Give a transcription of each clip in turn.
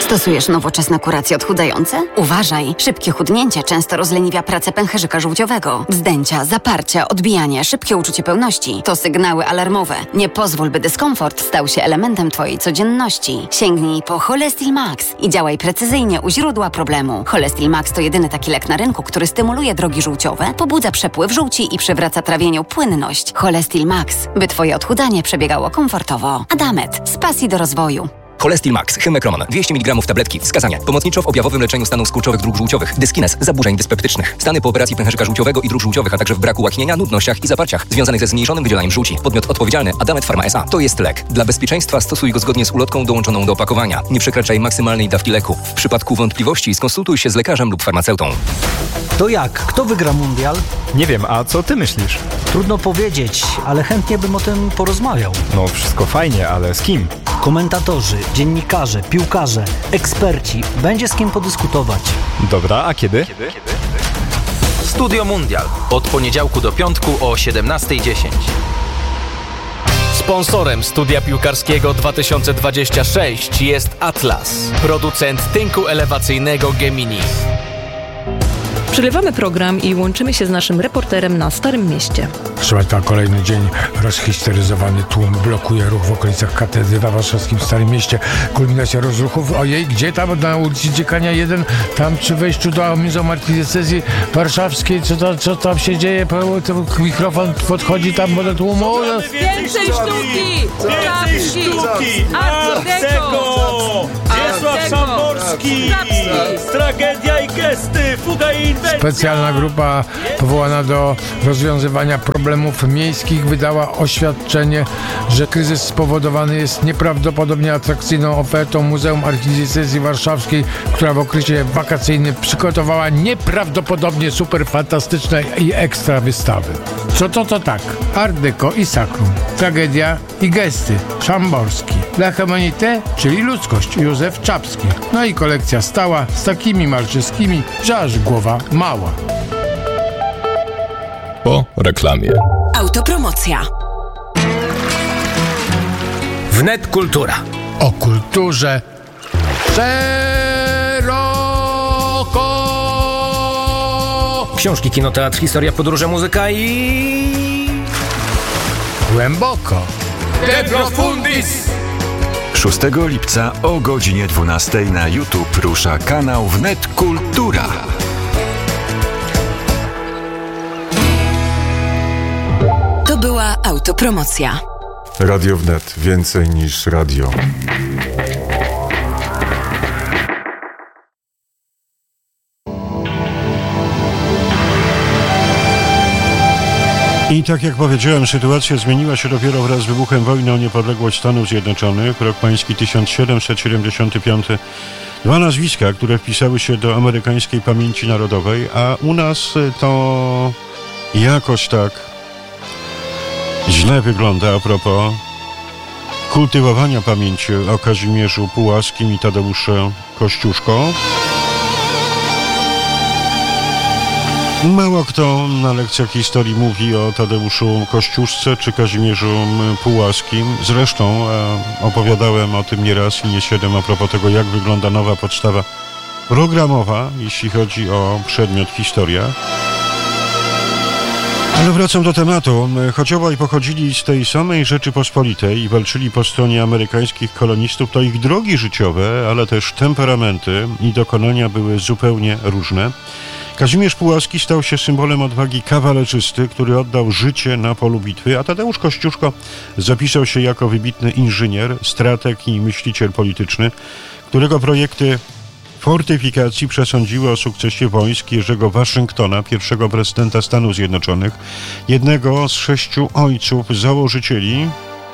Stosujesz nowoczesne kuracje odchudzające? Uważaj, szybkie chudnięcie często rozleniwia pracę pęcherzyka żółciowego. Wzdęcia, zaparcia, odbijanie, szybkie uczucie pełności to sygnały alarmowe. Nie pozwól, by dyskomfort stał się elementem Twojej codzienności. Sięgnij po Cholestil Max i działaj precyzyjnie u źródła problemu. Cholestil Max to jedyny taki lek na rynku, który stymuluje drogi żółciowe, pobudza przepływ żółci i przywraca trawieniu płynność. Cholestil Max, by Twoje odchudzanie przebiegało komfortowo. Adamet, z pasji do rozwoju. Cholestil Max, Hymekroman, 200 mg tabletki. Wskazania. Pomocniczo w objawowym leczeniu stanów skurczowych dróg żółciowych. Dyskines, zaburzeń dyspeptycznych. Stany po operacji pęcherzyka żółciowego i dróg żółciowych, a także w braku łaknienia, nudnościach i zaparciach związanych ze zmniejszonym wydzielaniem żółci. Podmiot odpowiedzialny Adamet Pharma S.A. To jest lek. Dla bezpieczeństwa stosuj go zgodnie z ulotką dołączoną do opakowania. Nie przekraczaj maksymalnej dawki leku. W przypadku wątpliwości skonsultuj się z lekarzem lub farmaceutą. To jak? Kto wygra mundial? Nie wiem, a co ty myślisz? Trudno powiedzieć, ale chętnie bym o tym porozmawiał. No wszystko fajnie, ale z kim? Komentatorzy, dziennikarze, piłkarze, eksperci. Będzie z kim podyskutować. Dobra, a kiedy? Studio Mundial. Od poniedziałku do piątku o 17:10. Sponsorem Studia Piłkarskiego 2026 jest Atlas, producent tynku elewacyjnego Gemini. Przerywamy program i łączymy się z naszym reporterem na Starym Mieście. Proszę Państwa, kolejny dzień rozhisteryzowany tłum blokuje ruch w okolicach katedry w warszawskim Starym Mieście. Kulminacja rozruchów. Ojej, gdzie tam? Na ulicy Dziekania 1, tam przy wejściu do Muzeum Archidiecezji Warszawskiej. Co tam się dzieje? Mikrofon podchodzi tam do tłumu. Więcej sztuki! Więcej sztuki! Arcego! Wiesław Szamborski! Tragedia i gesty! Fuga i inwencja! Specjalna grupa powołana do rozwiązywania problemów miejskich wydała oświadczenie, że kryzys spowodowany jest nieprawdopodobnie atrakcyjną ofertą Muzeum Archidiecezji Warszawskiej, która w okresie wakacyjnym przygotowała nieprawdopodobnie super fantastyczne i ekstra wystawy. Co to tak? Art Deco i Sakrum. Tragedia i gesty. Szamborski. La Humanité, czyli ludzkość. Józef Czapski. No i kolekcja stała z takimi malczyskimi, że aż głowa mała. Po reklamie. Autopromocja. Wnet Kultura. O kulturze szeroko. Książki, kino, teatr, historia, podróże, muzyka i... głęboko. De Profundis. 6 lipca o godzinie 12 na YouTube rusza kanał Wnet Kultura. To była autopromocja. Radio Wnet. Więcej niż radio. I tak jak powiedziałem, sytuacja zmieniła się dopiero wraz z wybuchem wojny o niepodległość Stanów Zjednoczonych, rok pański 1775. Dwa nazwiska, które wpisały się do amerykańskiej pamięci narodowej, a u nas to jakoś tak źle wygląda a propos kultywowania pamięci o Kazimierzu Puławskim i Tadeuszu Kościuszko. Mało kto na lekcjach historii mówi o Tadeuszu Kościuszce czy Kazimierzu Puławskim. Zresztą opowiadałem o tym nieraz i nie siedem a propos tego, jak wygląda nowa podstawa programowa, jeśli chodzi o przedmiot historia. Ale wracam do tematu. Choć obaj pochodzili z tej samej Rzeczypospolitej i walczyli po stronie amerykańskich kolonistów, to ich drogi życiowe, ale też temperamenty i dokonania były zupełnie różne. Kazimierz Puławski stał się symbolem odwagi kawalerzysty, który oddał życie na polu bitwy, a Tadeusz Kościuszko zapisał się jako wybitny inżynier, strateg i myśliciel polityczny, którego projekty fortyfikacji przesądziły o sukcesie wojsk Jerzego Waszyngtona, pierwszego prezydenta Stanów Zjednoczonych, jednego z 6 ojców założycieli.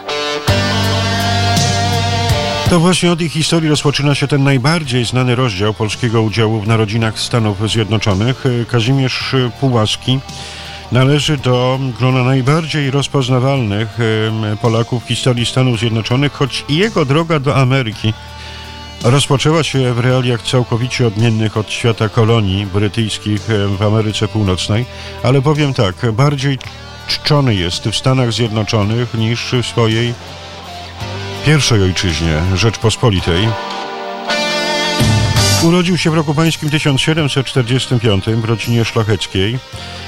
To właśnie od ich historii rozpoczyna się ten najbardziej znany rozdział polskiego udziału w narodzinach Stanów Zjednoczonych. Kazimierz Puławski należy do grona najbardziej rozpoznawalnych Polaków w historii Stanów Zjednoczonych, choć i jego droga do Ameryki rozpoczęła się w realiach całkowicie odmiennych od świata kolonii brytyjskich w Ameryce Północnej, ale powiem tak, bardziej czczony jest w Stanach Zjednoczonych niż w swojej pierwszej ojczyźnie, Rzeczpospolitej. Urodził się w roku pańskim 1745 w rodzinie szlacheckiej.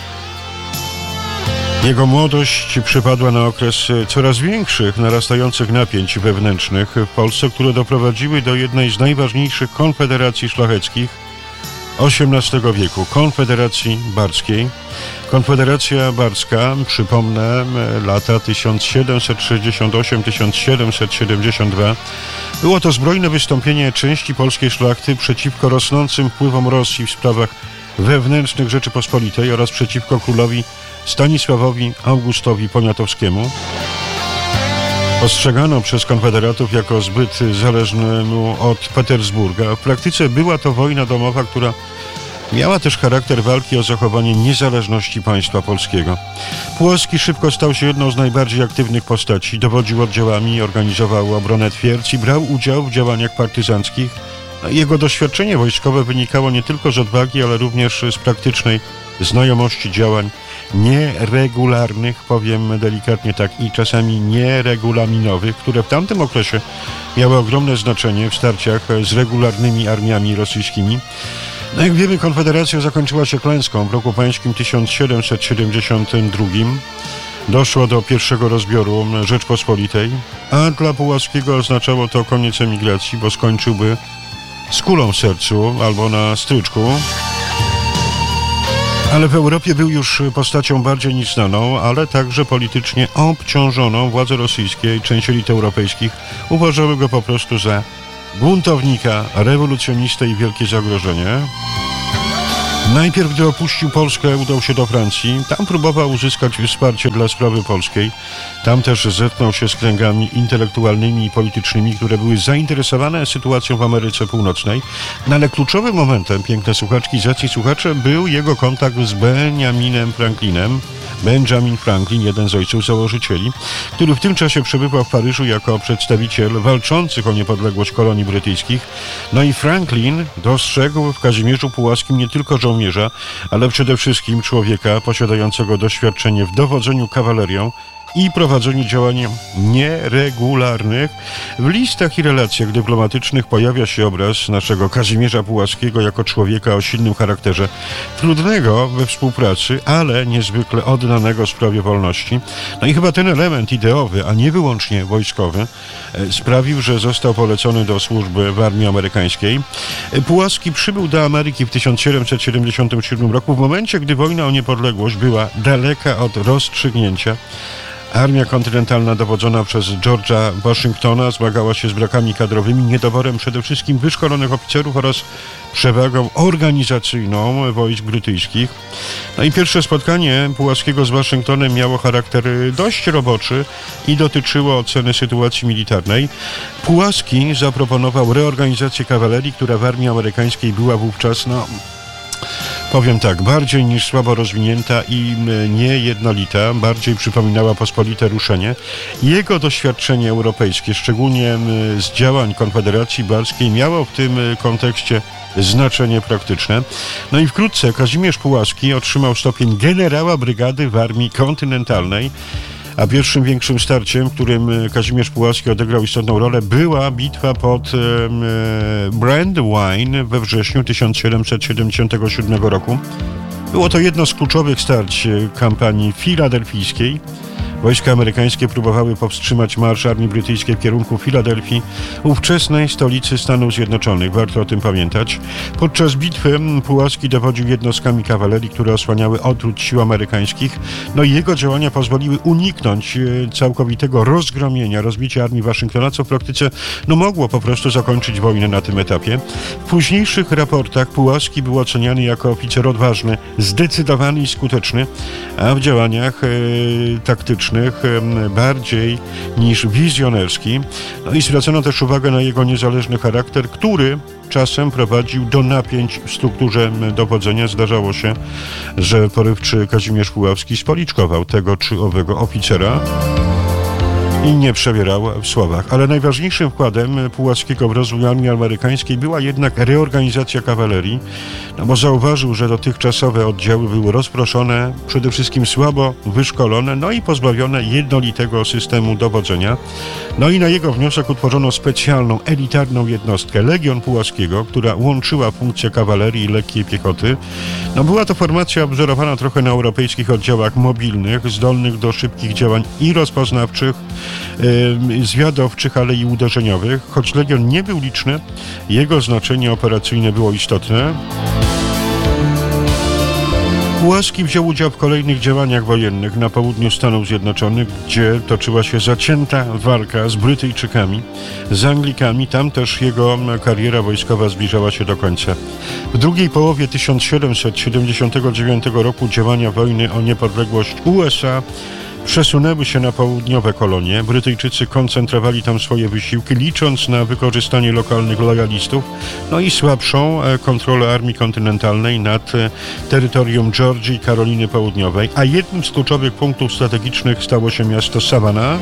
Jego młodość przypadła na okres coraz większych, narastających napięć wewnętrznych w Polsce, które doprowadziły do jednej z najważniejszych konfederacji szlacheckich XVIII wieku, Konfederacji Barskiej. Konfederacja Barska, przypomnę, lata 1768-1772, było to zbrojne wystąpienie części polskiej szlachty przeciwko rosnącym wpływom Rosji w sprawach wewnętrznych Rzeczypospolitej oraz przeciwko królowi Stanisławowi Augustowi Poniatowskiemu. Postrzegano przez konfederatów jako zbyt zależnemu od Petersburga. W praktyce była to wojna domowa, która miała też charakter walki o zachowanie niezależności państwa polskiego. Puławski szybko stał się jedną z najbardziej aktywnych postaci. Dowodził oddziałami, organizował obronę twierdz i brał udział w działaniach partyzanckich. Jego doświadczenie wojskowe wynikało nie tylko z odwagi, ale również z praktycznej znajomości działań nieregularnych, powiem delikatnie tak, i czasami nieregulaminowych, które w tamtym okresie miały ogromne znaczenie w starciach z regularnymi armiami rosyjskimi. No jak wiemy, Konfederacja zakończyła się klęską w roku pańskim 1772. Doszło do pierwszego rozbioru Rzeczpospolitej, a dla Puławskiego oznaczało to koniec emigracji, bo skończyłby z kulą w sercu albo na stryczku. Ale w Europie był już postacią bardziej niż znaną, ale także politycznie obciążoną. Władze rosyjskie i część elit europejskich uważały go po prostu za buntownika, rewolucjonistę i wielkie zagrożenie. Najpierw, gdy opuścił Polskę, udał się do Francji. Tam próbował uzyskać wsparcie dla sprawy polskiej. Tam też zetknął się z kręgami intelektualnymi i politycznymi, które były zainteresowane sytuacją w Ameryce Północnej. No ale kluczowym momentem, piękne słuchaczki, zaci słuchacze, był jego kontakt z Benjaminem Franklinem. Benjamin Franklin, jeden z ojców założycieli, który w tym czasie przebywał w Paryżu jako przedstawiciel walczących o niepodległość kolonii brytyjskich. No i Franklin dostrzegł w Kazimierzu Puławskim nie tylko żołnierza, ale przede wszystkim człowieka posiadającego doświadczenie w dowodzeniu kawalerią i prowadzeniu działań nieregularnych. W listach i relacjach dyplomatycznych pojawia się obraz naszego Kazimierza Puławskiego jako człowieka o silnym charakterze, trudnego we współpracy, ale niezwykle oddanego sprawie wolności. No i chyba ten element ideowy, a nie wyłącznie wojskowy, sprawił, że został polecony do służby w armii amerykańskiej. Puławski przybył do Ameryki w 1777 roku, w momencie, gdy wojna o niepodległość była daleka od rozstrzygnięcia. Armia kontynentalna dowodzona przez George'a Washingtona zmagała się z brakami kadrowymi, niedoborem przede wszystkim wyszkolonych oficerów oraz przewagą organizacyjną wojsk brytyjskich. No i pierwsze spotkanie Puławskiego z Waszyngtonem miało charakter dość roboczy i dotyczyło oceny sytuacji militarnej. Puławski zaproponował reorganizację kawalerii, która w armii amerykańskiej była wówczas, powiem tak, bardziej niż słabo rozwinięta i niejednolita, bardziej przypominała pospolite ruszenie. Jego doświadczenie europejskie, szczególnie z działań Konfederacji Barskiej, miało w tym kontekście znaczenie praktyczne. No i wkrótce Kazimierz Puławski otrzymał stopień generała brygady w armii kontynentalnej. A pierwszym większym starciem, w którym Kazimierz Puławski odegrał istotną rolę, była bitwa pod Brandywine we wrześniu 1777 roku. Było to jedno z kluczowych starć kampanii filadelfijskiej. Wojska amerykańskie próbowały powstrzymać marsz armii brytyjskiej w kierunku Filadelfii, ówczesnej stolicy Stanów Zjednoczonych. Warto o tym pamiętać. Podczas bitwy Puławski dowodził jednostkami kawalerii, które osłaniały odwrót sił amerykańskich. No i jego działania pozwoliły uniknąć całkowitego rozbicia armii Waszyngtona, co w praktyce mogło po prostu zakończyć wojnę na tym etapie. W późniejszych raportach Puławski był oceniany jako oficer odważny, zdecydowany i skuteczny, a w działaniach taktycznych bardziej niż wizjonerski. No i zwracano też uwagę na jego niezależny charakter, który czasem prowadził do napięć w strukturze dowodzenia. Zdarzało się, że porywczy Kazimierz Puławski spoliczkował tego czy owego oficera. i nie przebierał w słowach. Ale najważniejszym wkładem Puławskiego w rozwój armii amerykańskiej była jednak reorganizacja kawalerii, no bo zauważył, że dotychczasowe oddziały były rozproszone, przede wszystkim słabo wyszkolone, no i pozbawione jednolitego systemu dowodzenia. No i na jego wniosek utworzono specjalną, elitarną jednostkę, Legion Puławskiego, która łączyła funkcje kawalerii i lekkiej piechoty. No była to formacja wzorowana trochę na europejskich oddziałach mobilnych, zdolnych do szybkich działań i rozpoznawczych, zwiadowczych, ale i uderzeniowych. Choć Legion nie był liczny, jego znaczenie operacyjne było istotne. Puławski wziął udział w kolejnych działaniach wojennych na południu Stanów Zjednoczonych, gdzie toczyła się zacięta walka z Brytyjczykami, z Anglikami. Tam też jego kariera wojskowa zbliżała się do końca. W drugiej połowie 1779 roku działania wojny o niepodległość USA przesunęły się na południowe kolonie. Brytyjczycy koncentrowali tam swoje wysiłki, licząc na wykorzystanie lokalnych lojalistów, no i słabszą kontrolę armii kontynentalnej nad terytorium Georgii i Karoliny Południowej, a jednym z kluczowych punktów strategicznych stało się miasto Savannah.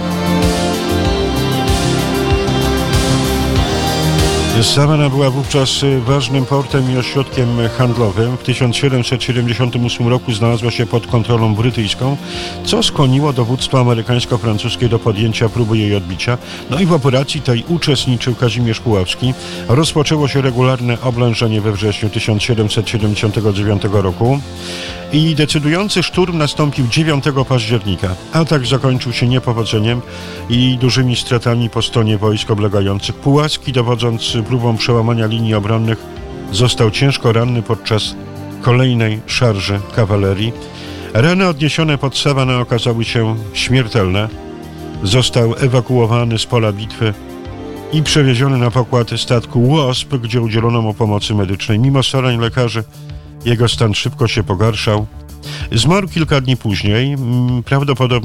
Savannah była wówczas ważnym portem i ośrodkiem handlowym. W 1778 roku znalazła się pod kontrolą brytyjską, co skłoniło dowództwo amerykańsko-francuskie do podjęcia próby jej odbicia. No i w operacji tej uczestniczył Kazimierz Puławski. Rozpoczęło się regularne oblężenie we wrześniu 1779 roku i decydujący szturm nastąpił 9 października. Atak zakończył się niepowodzeniem i dużymi stratami po stronie wojsk oblegających. Puławski, dowodząc próbą przełamania linii obronnych, został ciężko ranny podczas kolejnej szarży kawalerii. Rany odniesione pod Savannah okazały się śmiertelne. Został ewakuowany z pola bitwy i przewieziony na pokład statku Wasp, gdzie udzielono mu pomocy medycznej. Mimo starań lekarzy jego stan szybko się pogarszał. Zmarł kilka dni później, prawdopodobnie